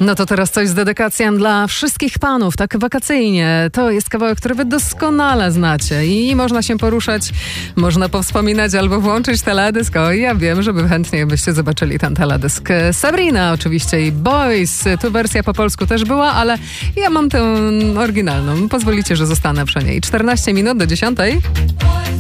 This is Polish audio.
No to teraz coś z dedykacją dla wszystkich panów, tak wakacyjnie. To jest kawałek, który wy doskonale znacie i można się poruszać, można powspominać albo włączyć teledysk. O, ja wiem, żeby chętnie byście zobaczyli ten teledysk. Sabrina oczywiście i Boys. Tu wersja po polsku też była, ale ja mam tę oryginalną. Pozwolicie, że zostanę przy niej. 14 minut do 10.